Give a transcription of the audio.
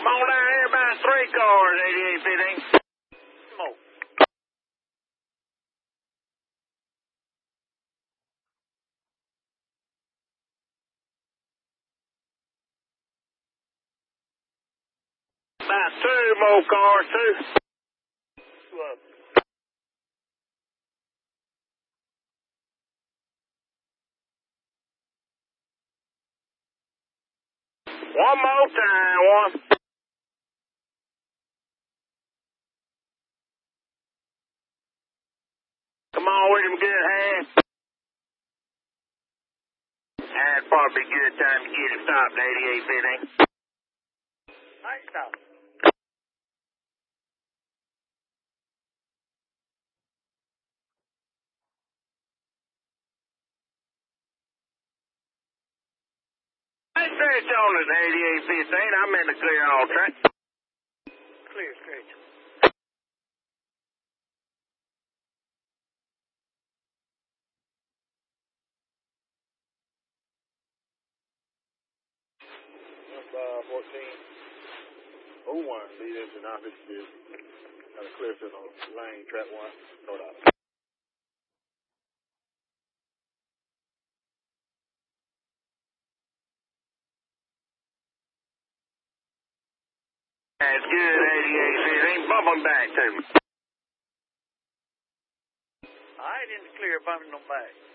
on down here about 3 cars, 8815. Smoke. About 2 more cars, too. Look. One more time, one. Come on with him, good hand. That'd probably be a good time to get him stopped, 8815. Nice stop. Hey, stretch on it, 8815. I'm in the clear all track. Clear, stretch. That's 14. 01, lead engine office is got a clear field on lane, track 1, no doubt. That's good, 8815. Bump him back to me. I ain't in the clear, bumping them back.